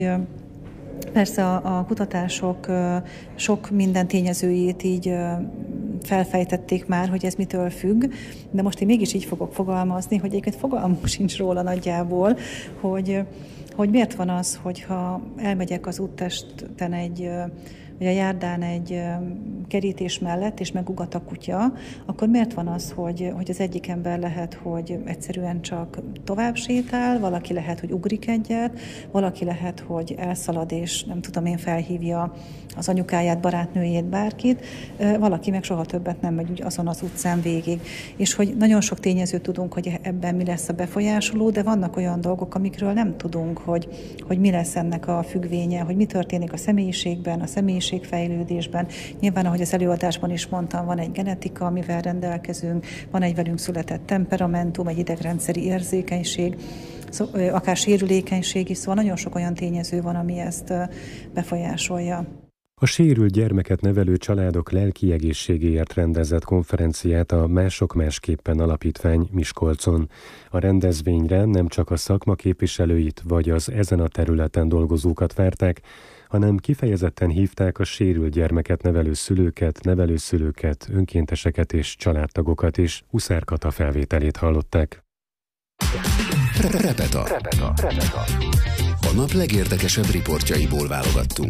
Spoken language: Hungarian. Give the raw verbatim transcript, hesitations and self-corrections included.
Persze a, a kutatások sok minden tényezőjét így felfejtették már, hogy ez mitől függ, de most én mégis így fogok fogalmazni, hogy egyébként fogalmunk sincs róla nagyjából, hogy, hogy miért van az, hogyha elmegyek az úttesten egy, vagy a járdán egy kerítés mellett, és megugat a kutya, akkor miért van az, hogy, hogy az egyik ember lehet, hogy egyszerűen csak tovább sétál, valaki lehet, hogy ugrik egyet, valaki lehet, hogy elszalad, és nem tudom én, felhívja az anyukáját, barátnőjét, bárkit, valaki meg soha többet nem megy úgy azon az utcán végig. És hogy nagyon sok tényezőt tudunk, hogy ebben mi lesz a befolyásoló, de vannak olyan dolgok, amikről nem tudunk, hogy, hogy mi lesz ennek a függvénye, hogy mi történik a személyiségben, a személyiségfejlődésben. Nyilván, ahogy az előadásban is mondtam, van egy genetika, amivel rendelkezünk, van egy velünk született temperamentum, egy idegrendszeri érzékenység, akár sérülékenység is, szóval nagyon sok olyan tényező van, ami ezt befolyásolja. A sérült gyermeket nevelő családok lelki egészségéért rendezett konferenciát a Mások Másképpen Alapítvány Miskolcon. A rendezvényre nem csak a szakma képviselőit vagy az ezen a területen dolgozókat várták, hanem kifejezetten hívták a sérült gyermeket nevelő szülőket, nevelőszülőket, önkénteseket és családtagokat is. Huszár Kata felvételét hallották. Repeta. Repeta. Repeta. A nap legérdekesebb riportjaiból válogattunk.